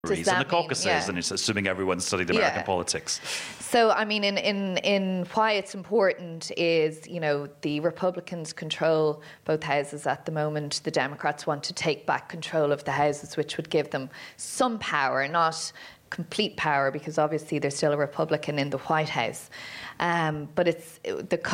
and the caucuses, and it's assuming everyone's studied American politics. So, I mean, in why it's important is, the Republicans control both houses at the moment. The Democrats want to take back control of the houses, which would give them some power, not complete power, because obviously there's still a Republican in the White House. But it's the